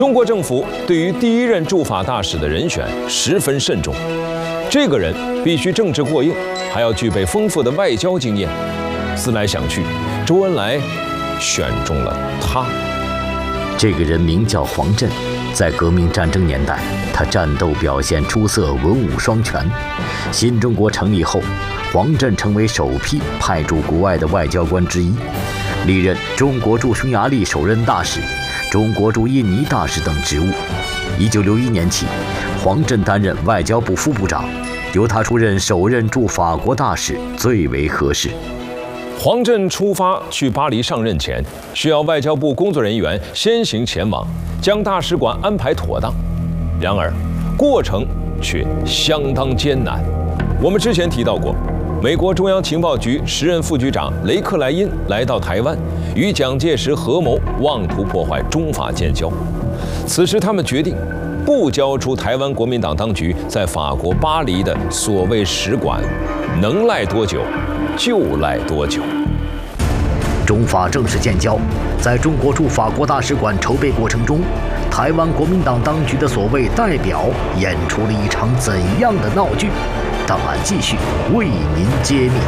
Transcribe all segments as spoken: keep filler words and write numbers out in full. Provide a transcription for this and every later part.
中国政府对于第一任驻法大使的人选十分慎重，这个人必须政治过硬，还要具备丰富的外交经验。思来想去，周恩来选中了他。 这个人名叫黄镇，在革命战争年代，他战斗表现出色，文武双全。新中国成立后，黄镇成为首批派驻国外的外交官之一，历任中国驻匈牙利首任大使、中国驻印尼大使等职务。一九六一年起，黄镇担任外交部副部长，由他出任首任驻法国大使最为合适。 黄镇出发去巴黎上任前，需要外交部工作人员先行前往，将大使馆安排妥当。然而，过程却相当艰难。我们之前提到过，美国中央情报局时任副局长雷克莱因来到台湾，与蒋介石合谋，妄图破坏中法建交。此时，他们决定不交出台湾国民党当局在法国巴黎的所谓使馆，能赖多久就赖多久。 中法正式建交，在中国驻法国大使馆筹备过程中，台湾国民党当局的所谓代表演出了一场怎样的闹剧？档案继续为您揭秘。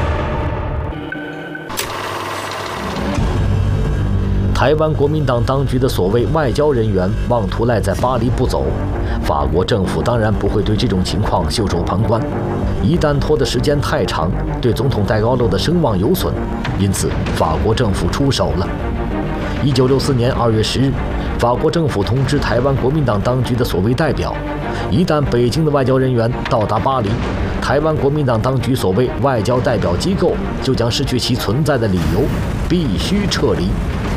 台湾国民党当局的所谓外交人员妄图赖在巴黎不走，法国政府当然不会对这种情况袖手旁观。一旦拖的时间太长，对总统戴高乐的声望有损，因此法国政府出手了。一九六四年二月十日，法国政府通知台湾国民党当局的所谓代表，一旦北京的外交人员到达巴黎，台湾国民党当局所谓外交代表机构就将失去其存在的理由，必须撤离。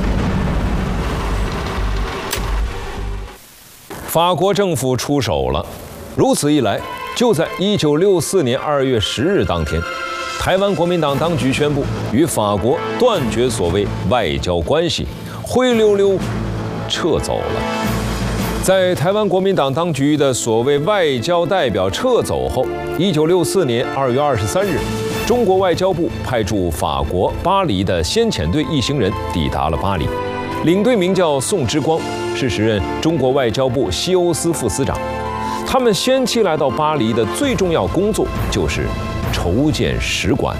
法国政府出手了，如此一来，就在一九六四年二月十日当天，台湾国民党当局宣布与法国断绝所谓外交关系，灰溜溜撤走了。在台湾国民党当局的所谓外交代表撤走后，一九六四年二月二十三日，中国外交部派驻法国巴黎的先遣队一行人抵达了巴黎，领队名叫宋之光，是时任中国外交部西欧司副司长。他们先期来到巴黎的最重要工作就是筹建使馆。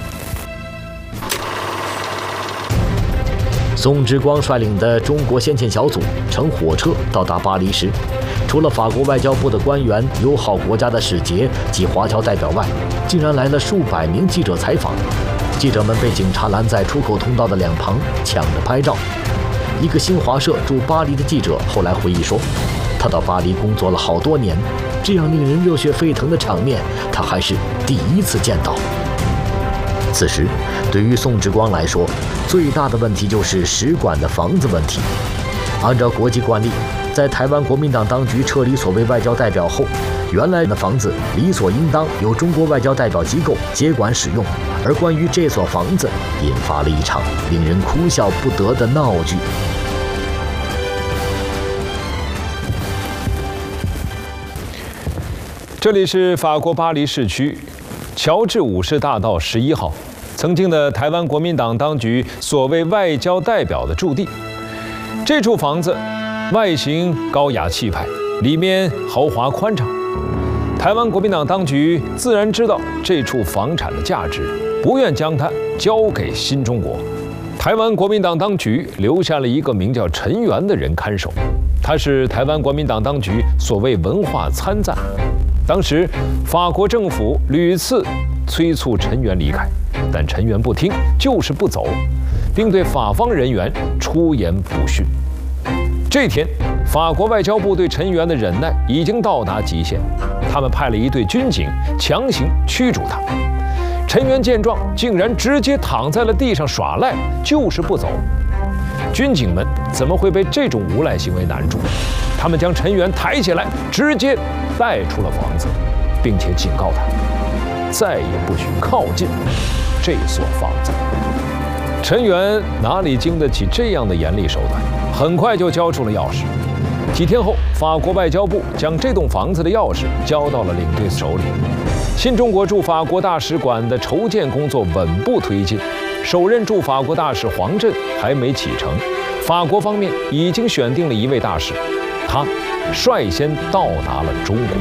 宋之光率领的中国先遣小组乘火车到达巴黎时，除了法国外交部的官员、友好国家的使节及华侨代表外，竟然来了数百名记者采访。记者们被警察拦在出口通道的两旁，抢着拍照。一个新华社驻巴黎的记者后来回忆说，他到巴黎工作了好多年，这样令人热血沸腾的场面，他还是第一次见到。此时，对于宋之光来说，最大的问题就是使馆的房子问题。按照国际惯例，在台湾国民党当局撤离所谓外交代表后，原来的房子理所应当由中国外交代表机构接管使用，而关于这所房子，引发了一场令人哭笑不得的闹剧。 这里是法国巴黎市区乔治五世大道十一号，曾经的台湾国民党当局所谓外交代表的驻地。这处房子外形高雅气派，里面豪华宽敞。台湾国民党当局自然知道这处房产的价值，不愿将它交给新中国。台湾国民党当局留下了一个名叫陈元的人看守，他是台湾国民党当局所谓文化参赞。当时，法国政府屡次催促陈元离开，但陈元不听，就是不走，并对法方人员出言不逊。这天，法国外交部对陈元的忍耐已经到达极限，他们派了一队军警强行驱逐他。陈元见状，竟然直接躺在了地上耍赖，就是不走。军警们怎么会被这种无赖行为难住？他们将陈元抬起来，直接带出了房子，并且警告他再也不许靠近这所房子。陈元哪里经得起这样的严厉手段，很快就交出了钥匙。几天后，法国外交部将这栋房子的钥匙交到了领队手里。新中国驻法国大使馆的筹建工作稳步推进，首任驻法国大使黄镇还没启程，法国方面已经选定了一位大使。 他率先到达了中国。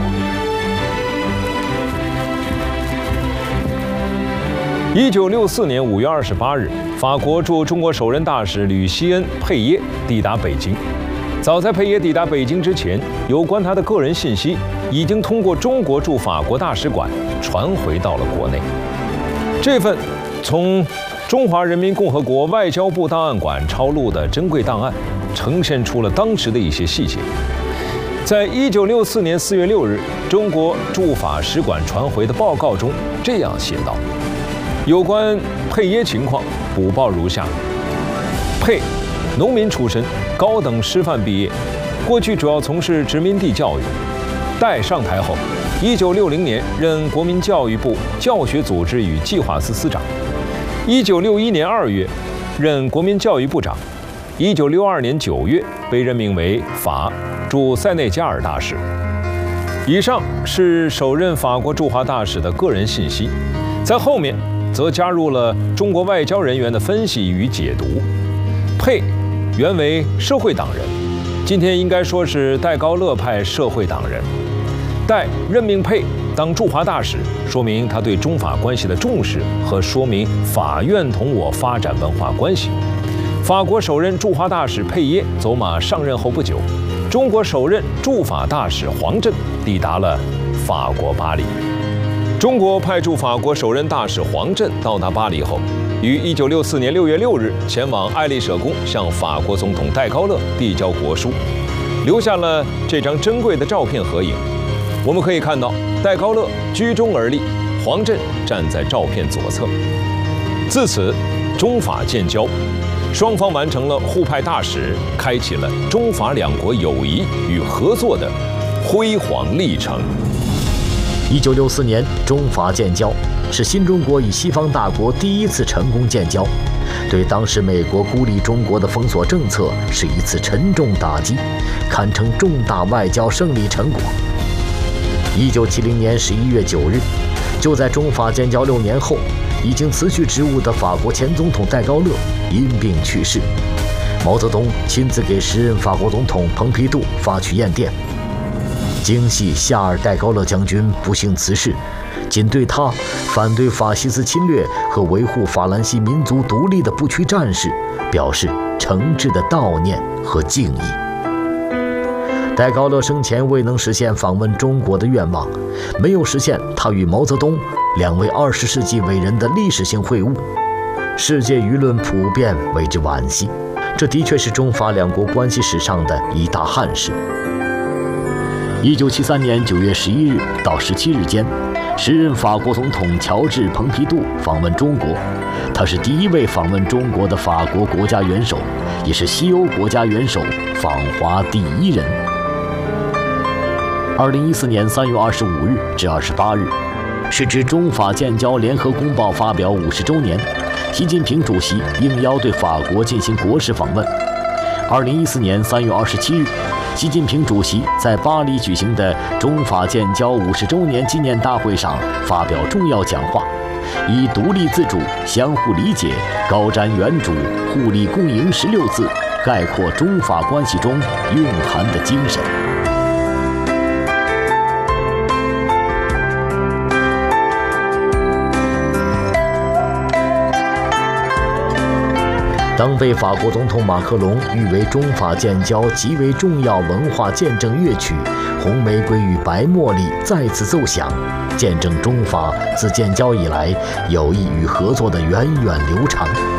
一九六四年五月二十八日，法国驻中国首任大使吕锡恩·佩耶抵达北京。早在佩耶抵达北京之前，有关他的个人信息已经通过中国驻法国大使馆传回到了国内。这份从中华人民共和国外交部档案馆抄录的珍贵档案，呈现出了当时的一些细节。在一九六四年四月六日，中国驻法使馆传回的报告中这样写道：有关佩耶情况，补报如下：佩，农民出身，高等师范毕业，过去主要从事殖民地教育。代上台后，一九六零年任国民教育部教学组织与计划司司长。一九六一年二月，任国民教育部长。一九六二年九月，被任命为法驻塞内加尔大使。以上是首任法国驻华大使的个人信息，在后面则加入了中国外交人员的分析与解读。佩原为社会党人，今天应该说是戴高乐派社会党人。戴任命佩当驻华大使，说明他对中法关系的重视和说明法愿同我发展文化关系。法国首任驻华大使佩耶走马上任后不久，中国首任驻法大使黄镇抵达了法国巴黎。中国派驻法国首任大使黄镇到达巴黎后，于一九六四年六月六日前往爱丽舍宫向法国总统戴高乐递交国书，留下了这张珍贵的照片合影。我们可以看到，戴高乐居中而立，黄镇站在照片左侧。自此，中法建交，双方完成了互派大使，开启了中法两国友谊与合作的辉煌历程。 一九六四年，中法建交，是新中国与西方大国第一次成功建交，对当时美国孤立中国的封锁政策是一次沉重打击，堪称重大外交胜利成果。一九七零年十一月九日，就在中法建交六年后，已经辞去职务的法国前总统戴高乐因病去世。毛泽东亲自给时任法国总统蓬皮杜发去唁电，京系夏尔戴高乐将军不幸辞世，仅对他反对法西斯侵略和维护法兰西民族独立的不屈战士表示诚挚的悼念和敬意。戴高乐生前未能实现访问中国的愿望，没有实现他与毛泽东两位二十世纪伟人的历史性会晤，世界舆论普遍为之惋惜。这的确是中法两国关系史上的一大憾事。一九七三年九月十一日到十七日间，时任法国总统乔治·蓬皮杜访问中国，他是第一位访问中国的法国国家元首，也是西欧国家元首访华第一人。二零一四年三月二十五日至二十八日，是指中法建交联合公报发表五十周年，习近平主席应邀对法国进行国事访问。二零一四年三月二十七日，习近平主席在巴黎举行的中法建交五十周年纪念大会上发表重要讲话，以独立自主、相互理解、高瞻远瞩、互利共赢十六字概括中法关系中蕴含的精神。当被法国总统马克龙誉为中法建交极为重要文化见证乐曲《红玫瑰与白茉莉》再次奏响，见证中法自建交以来友谊与合作的源远流长。